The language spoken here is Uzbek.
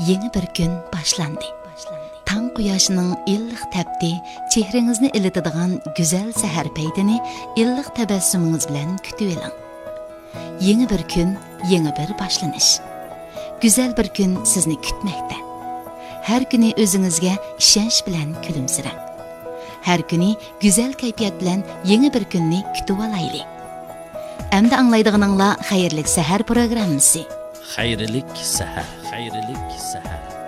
Yeni bir gün başlandı. Tang quyoshning illiq tapdi, chehringizni ilitadigan go'zal sahar paytini illiq tabassumingiz bilan kutib oling. Yeni bir kun, yeni bir boshlanish. Go'zal bir kun sizni kutmoqda. Har kuni o'zingizga ishonch bilan kulimsirang. Har kuni go'zal kayfiyat bilan yeni bir kunni kutib olaylik. Endi anglaydiganinglar xayrlik sahar programmasi. Xayrlik sahar, xayrlik sahar.